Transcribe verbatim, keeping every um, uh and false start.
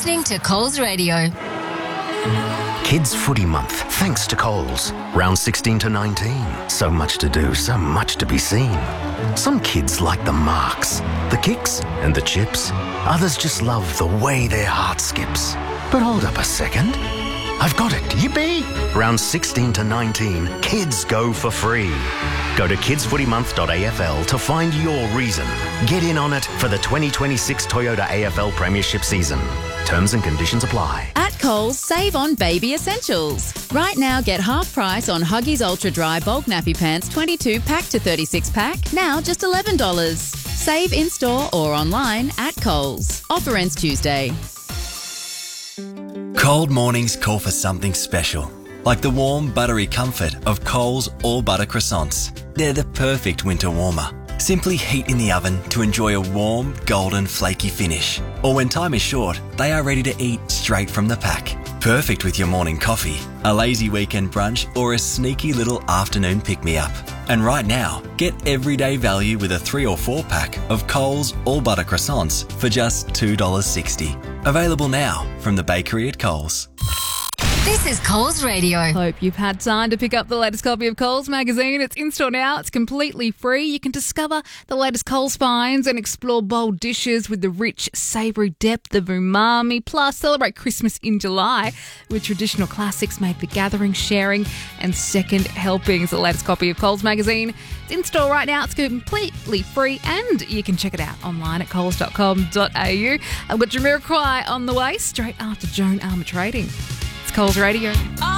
listening to Coles Radio. Kids Footy Month, thanks to Coles. Round sixteen to nineteen. So much to do, so much to be seen. Some kids like the marks, the kicks and the chips. Others just love the way their heart skips. But hold up a second. I've got it, yippee! Round sixteen to nineteen, kids go for free. Go to kids footy month dot a f l to find your reason. Get in on it for the twenty twenty-six Toyota A F L Premiership season. Terms and conditions apply. At Coles, save on baby essentials. Right now, get half price on Huggies Ultra Dry Bulk Nappy Pants twenty-two pack to thirty-six pack, now just eleven dollars. Save in-store or online at Coles. Offer ends Tuesday. Cold mornings call for something special, like the warm, buttery comfort of Coles All Butter Croissants. They're the perfect winter warmer. Simply heat in the oven to enjoy a warm, golden, flaky finish. Or when time is short, they are ready to eat straight from the pack. Perfect with your morning coffee, a lazy weekend brunch, or a sneaky little afternoon pick-me-up. And right now, get everyday value with a three or four pack of Coles All Butter Croissants for just two dollars sixty. Available now from the bakery at Coles. This is Coles Radio. Hope you've had time to pick up the latest copy of Coles magazine. It's in store now. It's completely free. You can discover the latest Coles finds and explore bold dishes with the rich, savoury depth of umami. Plus, celebrate Christmas in July with traditional classics made for gathering, sharing and second helpings. The latest copy of Coles magazine. It's in store right now. It's completely free and you can check it out online at coles dot com dot a u. I've got Jamiroquai on the way straight after Joan Armour Trading. Coles Radio.